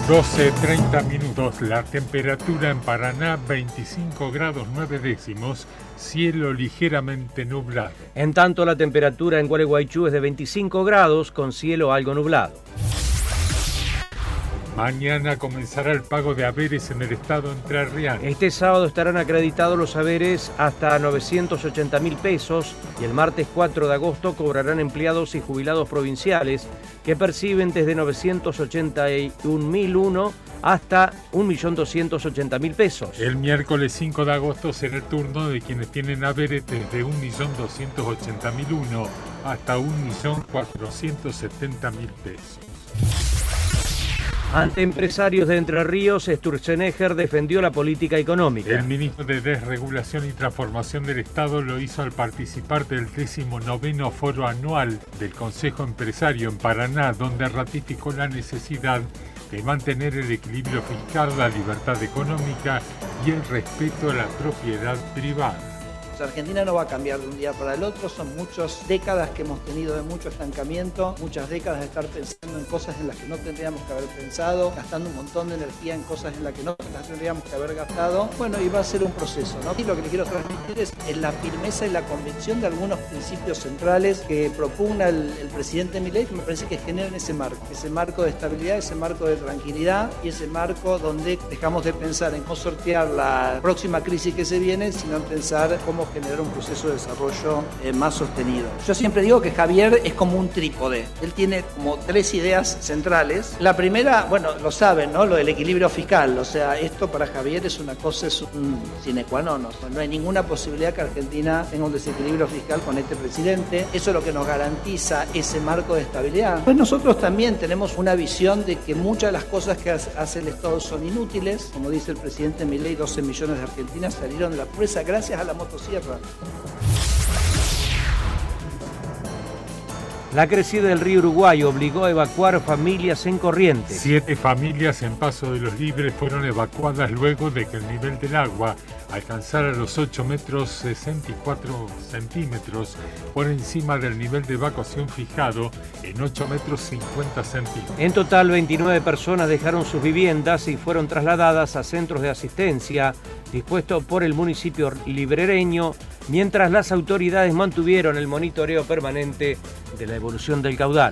12:30. La temperatura en Paraná 25 grados 9 décimos, cielo ligeramente nublado. En tanto, la temperatura en Gualeguaychú es de 25 grados con cielo algo nublado. Mañana comenzará el pago de haberes en el estado entrerriano. Este sábado estarán acreditados los haberes hasta 980.000 pesos y el martes 4 de agosto cobrarán empleados y jubilados provinciales que perciben desde 981.001 hasta 1.280.000 pesos. El miércoles 5 de agosto será el turno de quienes tienen haberes desde 1.280.001 hasta 1.470.000 pesos. Ante empresarios de Entre Ríos, Sturzenegger defendió la política económica. El ministro de Desregulación y Transformación del Estado lo hizo al participar del 19º foro anual del Consejo Empresario en Paraná, donde ratificó la necesidad de mantener el equilibrio fiscal, la libertad económica y el respeto a la propiedad privada. Argentina no va a cambiar de un día para el otro, son muchas décadas que hemos tenido de mucho estancamiento, muchas décadas de estar pensando en cosas en las que no tendríamos que haber pensado, gastando un montón de energía en cosas en las que no las tendríamos que haber gastado. Bueno, y va a ser un proceso, ¿no? Y lo que le quiero transmitir es la firmeza y la convicción de algunos principios centrales que propugna el presidente Milei, que me parece que generan ese marco de estabilidad, ese marco de tranquilidad y ese marco donde dejamos de pensar en cómo sortear la próxima crisis que se viene, sino en pensar cómo generar un proceso de desarrollo más sostenido. Yo siempre digo que Javier es como un trípode. Él tiene como 3 ideas centrales. La primera, bueno, lo saben, ¿no? Lo del equilibrio fiscal. O sea, esto para Javier es una cosa, es un sine qua non. No hay ninguna posibilidad que Argentina tenga un desequilibrio fiscal con este presidente. Eso es lo que nos garantiza ese marco de estabilidad. Pues nosotros también tenemos una visión de que muchas de las cosas que hace el Estado son inútiles. Como dice el presidente Milei, 12 millones de argentinas salieron de la pobreza gracias a la motosierra. La crecida del río Uruguay obligó a evacuar familias en Corrientes. 7 familias en Paso de los Libres fueron evacuadas luego de que el nivel del agua alcanzara los 8 metros 64 centímetros por encima del nivel de evacuación fijado en 8 metros 50 centímetros. En total, 29 personas dejaron sus viviendas y fueron trasladadas a centros de asistencia dispuestos por el municipio librereño, mientras las autoridades mantuvieron el monitoreo permanente de la evolución del caudal.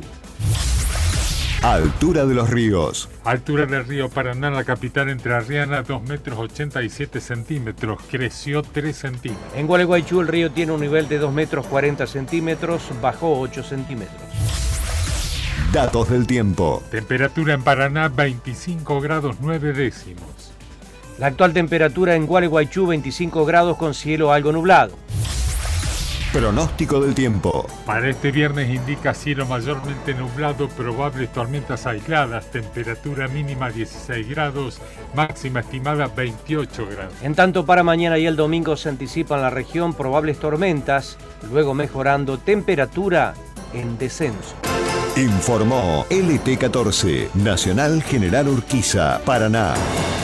Altura de los ríos. Altura del río Paraná, la capital entrerriana, 2 metros 87 centímetros, creció 3 centímetros. En Gualeguaychú el río tiene un nivel de 2 metros 40 centímetros, bajó 8 centímetros. Datos del tiempo. Temperatura en Paraná, 25 grados 9 décimos. La actual temperatura en Gualeguaychú, 25 grados con cielo algo nublado. Pronóstico del tiempo. Para este viernes indica cielo mayormente nublado, probables tormentas aisladas, temperatura mínima 16 grados, máxima estimada 28 grados. En tanto, para mañana y el domingo se anticipan en la región probables tormentas, luego mejorando, temperatura en descenso. Informó LT14, Nacional General Urquiza, Paraná.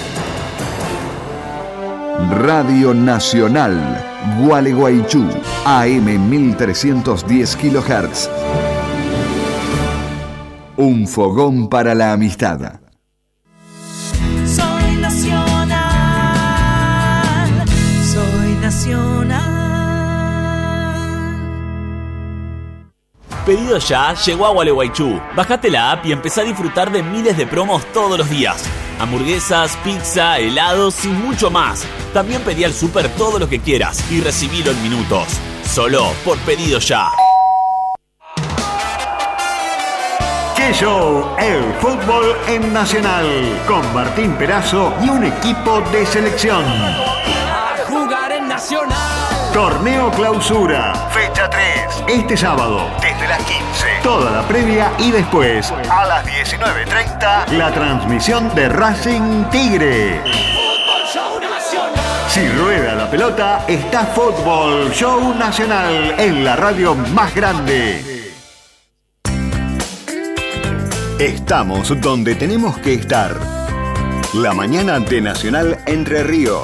Radio Nacional, Gualeguaychú, AM 1310 kHz. Un fogón para la amistad. Soy nacional, soy nacional. Pedido Ya llegó a Gualeguaychú. Bajate la app y empezá a disfrutar de miles de promos todos los días. Hamburguesas, pizza, helados y mucho más. También pedí al súper todo lo que quieras y recibilo en minutos. Solo por Pedido Ya. ¡Qué show! El fútbol en Nacional. Con Martín Perazo y un equipo de selección. A jugar en Nacional. Torneo Clausura, fecha 3, este sábado, desde las 15. Toda la previa y después, a las 19:30, la transmisión de Racing Tigre. Fútbol Show Nacional. Si rueda la pelota, está Fútbol Show Nacional en la radio más grande. Estamos donde tenemos que estar. La mañana de Nacional Entre Ríos.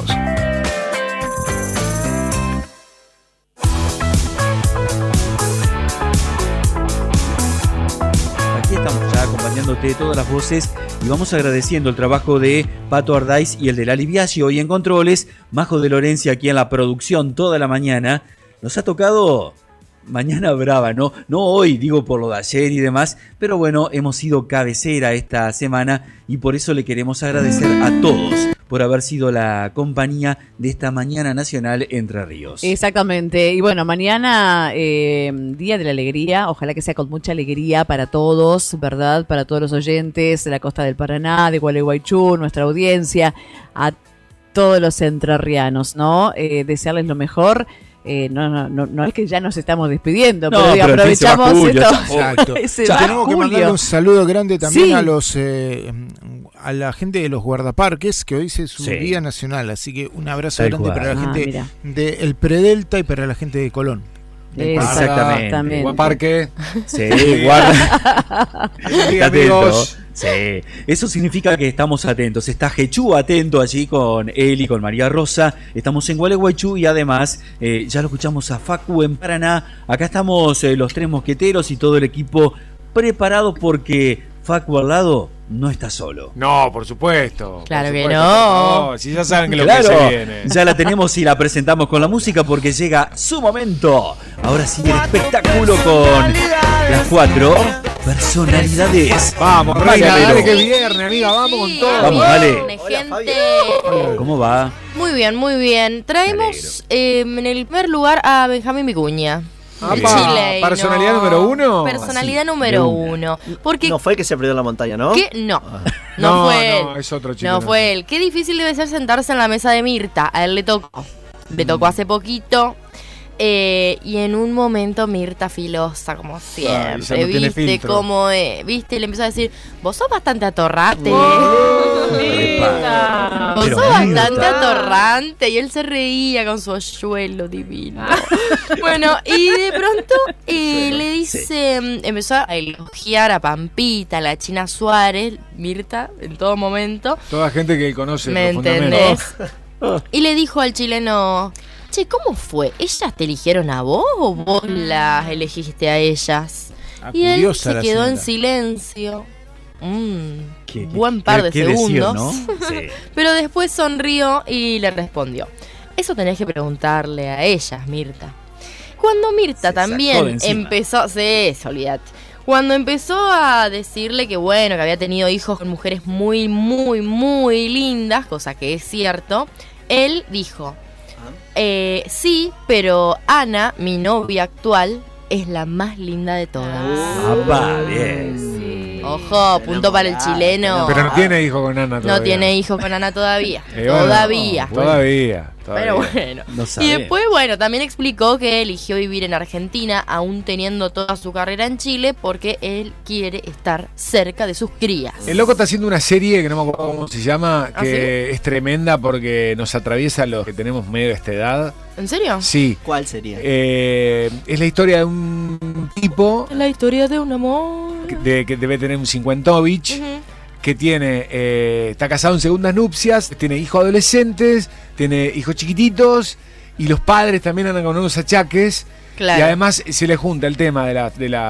Aquí estamos ya acompañando acompañándote de todas las voces y vamos agradeciendo el trabajo de Pato Ardaiz y el de Lali Biaggi hoy en controles, Majo de Lorencia aquí en la producción toda la mañana. Nos ha tocado mañana brava, no hoy, digo por lo de ayer y demás, pero bueno, hemos sido cabecera esta semana y por eso le queremos agradecer a todos por haber sido la compañía de esta Mañana Nacional Entre Ríos. Exactamente, y bueno, mañana Día de la Alegría, ojalá que sea con mucha alegría para todos, ¿verdad? Para todos los oyentes de la costa del Paraná, de Gualeguaychú, nuestra audiencia, a todos los entrerrianos, ¿no? Desearles lo mejor. No es que ya nos estamos despidiendo, pero aprovechamos julio, esto. Tenemos que mandarle un saludo grande también a los a la gente de los guardaparques, que hoy es su Día Nacional, así que un abrazo grande para la gente del Predelta y para la gente de Colón. Exactamente. Guardaparque. Sí, guarda. Amigos. Sí, eso significa que estamos atentos. Está Jechú atento allí con él y con María Rosa. Estamos en Gualeguaychú y además ya lo escuchamos a Facu en Paraná. Acá estamos los tres mosqueteros y todo el equipo preparados porque Facu al lado no está solo. No, por supuesto. Claro por que supuesto, no. Si ya saben que lo claro, que se viene. Ya la tenemos y la presentamos con la música porque llega su momento. Ahora sí el espectáculo con las 4 personalidades. Vamos, Reina, dale que viernes, amiga, vamos con todo. Vamos, dale. Gente. ¿Cómo va? Muy bien, muy bien. Traemos en el primer lugar a Benjamín Vicuña. Chile. ¿Personalidad número 1? Personalidad número 1. Porque no fue el que se perdió en la montaña, ¿no? No. No fue él. No, es otro chico. No fue él. Qué difícil debe ser sentarse en la mesa de Mirta. A él le tocó. Le tocó hace poquito. Y en un momento Mirta filosa, como siempre. No ¿viste cómo es? ¿Viste? Le empezó a decir, vos sos bastante atorrante. Vos sos bastante atorrante. Y él se reía con su hoyuelo divino. Bueno, y de pronto le dice, empezó a elogiar a Pampita, a la China Suárez, Mirta, en todo momento. Toda gente que él conoce. ¿Me entendés? Y le dijo al chileno, che, ¿cómo fue? ¿Ellas te eligieron a vos o vos las elegiste a ellas? Y él se quedó en silencio. Buen par de segundos. Decir, ¿no? Sí. Pero después sonrió y le respondió, eso tenés que preguntarle a ellas, Mirta. Cuando Mirta también empezó, olvídate. Cuando empezó a decirle que bueno, que había tenido hijos con mujeres muy, muy, muy lindas, cosa que es cierto, él dijo, sí, pero Ana, mi novia actual, es la más linda de todas. Bien. Ojo, punto para el chileno. Pero no tiene hijo con Ana todavía. No tiene hijo con Ana todavía. Todavía. Pero bueno. No y después, bueno, también explicó que eligió vivir en Argentina, aún teniendo toda su carrera en Chile, porque él quiere estar cerca de sus crías. El loco está haciendo una serie que no me acuerdo cómo se llama, que es tremenda porque nos atraviesa a los que tenemos medio de esta edad. ¿En serio? Sí. ¿Cuál sería? Es la historia de un tipo. La historia de un amor. Que debe tener un cincuentovich. Que tiene, está casado en segundas nupcias, tiene hijos adolescentes, tiene hijos chiquititos y los padres también andan con unos achaques. Claro. Y además se le junta el tema de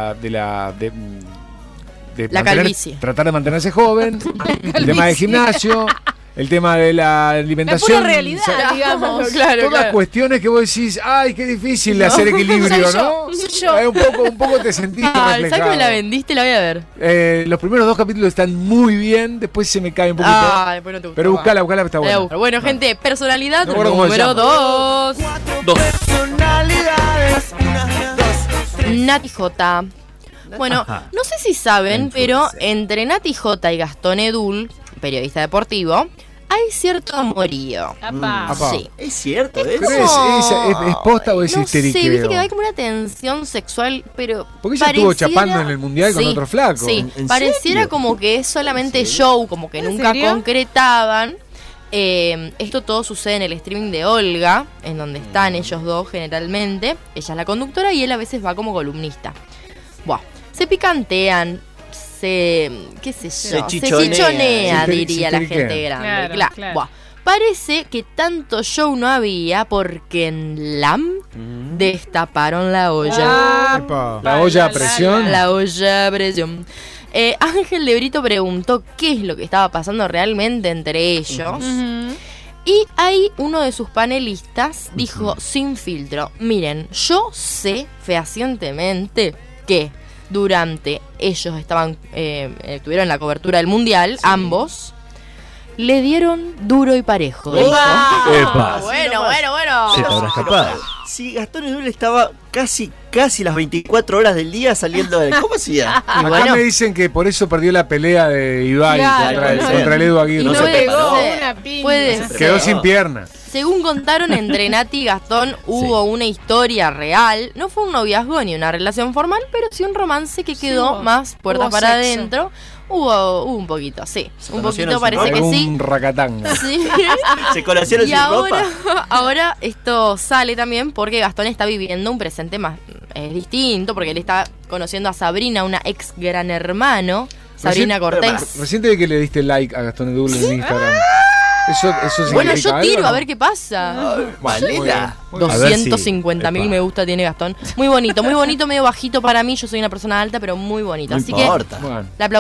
calvicie. Tratar de mantenerse joven, el tema del gimnasio, el tema de la alimentación. La pura realidad, digamos. Todas cuestiones que vos decís, ay, qué difícil de hacer equilibrio, ¿no? Soy yo. Un poco te sentiste reflejado. ¿Sabes que me la vendiste? La voy a ver. Los primeros 2 capítulos están muy bien, después se me cae un poquito. Después no te gustó. Pero buscala, está buena. Bueno, gente, personalidad número número 2. Nati J. Bueno, no sé si saben, pero entre Nati J y Gastón Edul, periodista deportivo, hay cierto amorío. Sí. ¿Es cierto eso? ¿Es posta o es histérica? Sí, viste que hay como una tensión sexual, pero porque ella estuvo chapando en el mundial con otro flaco. Sí, pareciera como que es solamente show, como que nunca concretaban. Esto todo sucede en el streaming de Olga, en donde están ellos dos generalmente. Ella es la conductora y él a veces va como columnista. Buah, se picantean, se chichonea, diría la gente grande. Claro. Buah. Parece que tanto show no había porque en LAM destaparon la olla. ¿La olla a presión? La olla a presión. Ángel de Brito preguntó qué es lo que estaba pasando realmente entre ellos. Y ahí uno de sus panelistas dijo sin filtro: miren, yo sé fehacientemente que durante ellos tuvieron la cobertura del Mundial, ambos le dieron duro y parejo. ¡Epa! Bueno. Se te habrá escapado. Sí, Gastón Edul estaba casi las 24 horas del día saliendo de... ¿Cómo hacía? Acá me dicen que por eso perdió la pelea de Ibai contra el Edu Aguirre. No Quedó sin pierna. Según contaron, entre Nati y Gastón hubo una historia real. No fue un noviazgo ni una relación formal, pero sí un romance que quedó más puertas para adentro. Hubo un poquito, sí. Un poquito parece que sí. Un racatanga. Sí. Se conocieron sin ropa. Ahora esto sale también porque Gastón está viviendo un presente más distinto, porque él está conociendo a Sabrina, una ex gran hermano, Sabrina Cortés. Reciente que le diste like a Gastón Edul en Instagram. Eso bueno, yo tiro a ver qué pasa. Malena. 250.000 me gusta tiene Gastón. Muy bonito, medio bajito para mí. Yo soy una persona alta, pero muy bonito. No así importa. que la